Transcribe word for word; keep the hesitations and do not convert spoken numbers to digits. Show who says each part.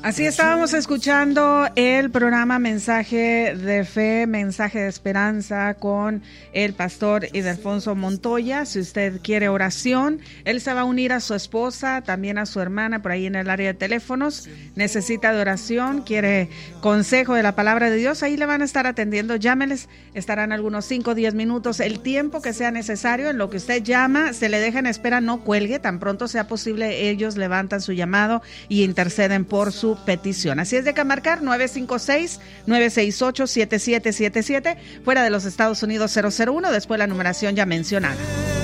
Speaker 1: Así estábamos escuchando el programa Mensaje de Fe, Mensaje de Esperanza con el pastor Ildefonso Montoya. Si usted quiere oración, él se va a unir a su esposa, también a su hermana por ahí en el área de teléfonos. Necesita de oración, quiere consejo de la palabra de Dios, ahí le van a estar atendiendo. Llámeles, estarán algunos cinco o diez minutos, el tiempo que sea necesario. En lo que usted llama, se le deja en espera, no cuelgue, tan pronto sea posible, ellos levantan su llamado y interceden por su petición. Así es de que marcar nueve cinco seis, nueve seis ocho, siete siete siete siete, fuera de los Estados Unidos cero cero uno, después la numeración ya mencionada.